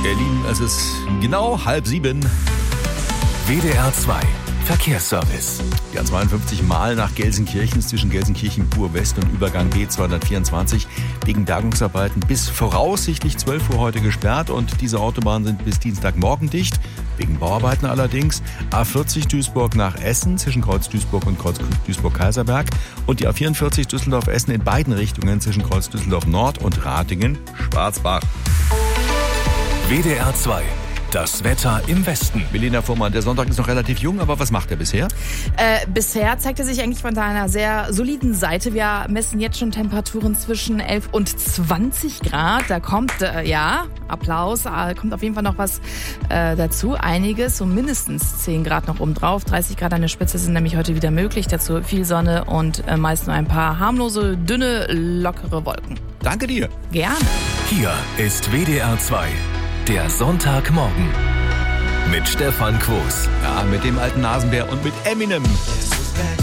Ihr Lieben, es ist genau 6:30. WDR 2 Verkehrsservice. Ja, 52 Mal nach Gelsenkirchen, zwischen Gelsenkirchen-Pur West und Übergang B224 wegen Bergungsarbeiten bis voraussichtlich 12 Uhr heute gesperrt und diese Autobahnen sind bis Dienstagmorgen dicht, wegen Bauarbeiten allerdings. A40 Duisburg nach Essen zwischen Kreuz Duisburg und Kreuz Duisburg-Kaiserberg und die A44 Düsseldorf-Essen in beiden Richtungen zwischen Kreuz Düsseldorf Nord und Ratingen-Schwarzbach. WDR 2. Das Wetter im Westen. Milena Fuhrmann, der Sonntag ist noch relativ jung, aber was macht er bisher? Bisher zeigt er sich eigentlich von seiner sehr soliden Seite. Wir messen jetzt schon Temperaturen zwischen 11 und 20 Grad. Da kommt, Applaus, kommt auf jeden Fall noch was dazu. Einiges, so mindestens 10 Grad noch oben drauf. 30 Grad an der Spitze sind nämlich heute wieder möglich. Dazu viel Sonne und meist nur ein paar harmlose, dünne, lockere Wolken. Danke dir. Gerne. Hier ist WDR 2. Der Sonntagmorgen mit Stefan Quos. Ja, mit dem alten Nasenbär und mit Eminem.